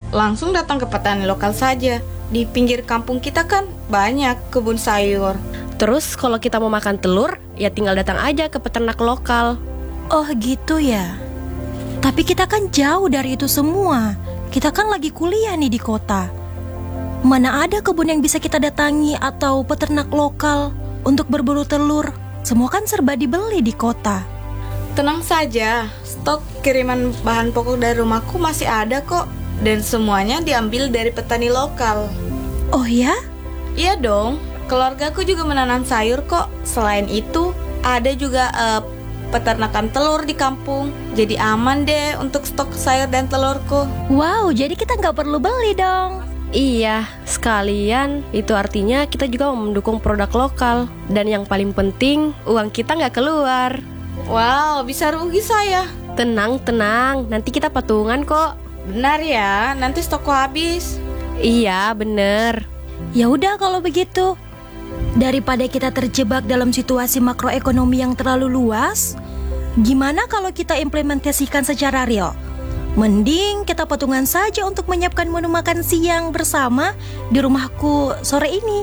langsung datang ke petani lokal saja. Di pinggir kampung kita kan banyak kebun sayur. Terus kalau kita mau makan telur, ya tinggal datang aja ke peternak lokal. Oh gitu ya. Tapi kita kan jauh dari itu semua. Kita kan lagi kuliah nih di kota. Mana ada kebun yang bisa kita datangi atau peternak lokal untuk berburu telur? Semua kan serba dibeli di kota. Tenang saja, stok kiriman bahan pokok dari rumahku masih ada kok. Dan semuanya diambil dari petani lokal. Oh ya? Iya dong, keluargaku juga menanam sayur kok. Selain itu, ada juga peternakan telur di kampung. Jadi aman deh untuk stok sayur dan telurku. Wow, jadi kita nggak perlu beli dong. Iya, sekalian itu artinya kita juga mendukung produk lokal. Dan yang paling penting, uang kita nggak keluar. Wow, bisa rugi saya. Tenang, nanti kita patungan kok. Benar ya, nanti stokku habis. Iya, bener. Ya udah kalau begitu. Daripada kita terjebak dalam situasi makroekonomi yang terlalu luas, gimana kalau kita implementasikan secara real? Mending kita patungan saja untuk menyiapkan menu makan siang bersama di rumahku sore ini.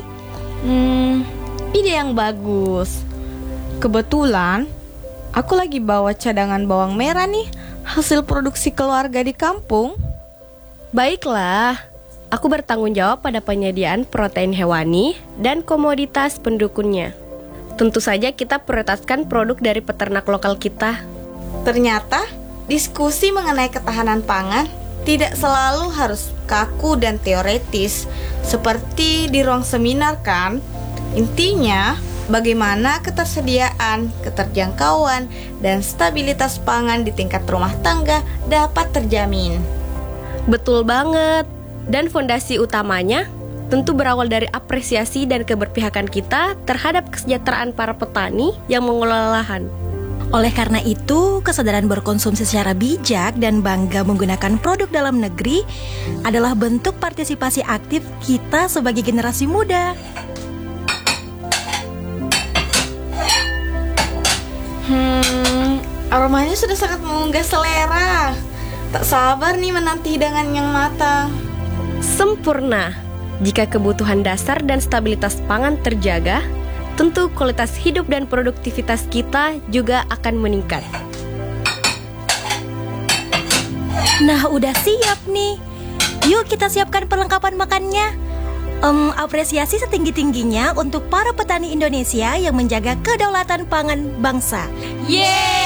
Ide yang bagus. Kebetulan aku lagi bawa cadangan bawang merah nih, hasil produksi keluarga di kampung. Baiklah, aku bertanggung jawab pada penyediaan protein hewani dan komoditas pendukunnya. Tentu saja kita prioritaskan produk dari peternak lokal kita. Ternyata diskusi mengenai ketahanan pangan tidak selalu harus kaku dan teoretis seperti di ruang seminar kan. Intinya, bagaimana ketersediaan, keterjangkauan, dan stabilitas pangan di tingkat rumah tangga dapat terjamin. Betul banget. Dan fondasi utamanya tentu berawal dari apresiasi dan keberpihakan kita terhadap kesejahteraan para petani yang mengelola lahan. Oleh karena itu, kesadaran berkonsumsi secara bijak dan bangga menggunakan produk dalam negeri adalah bentuk partisipasi aktif kita sebagai generasi muda. Aromanya sudah sangat menggugah selera. Tak sabar nih menanti hidangan yang matang. Sempurna. Jika kebutuhan dasar dan stabilitas pangan terjaga, tentu kualitas hidup dan produktivitas kita juga akan meningkat. Nah, udah siap nih. Yuk kita siapkan perlengkapan makannya. Apresiasi setinggi-tingginya untuk para petani Indonesia yang menjaga kedaulatan pangan bangsa. Yeay!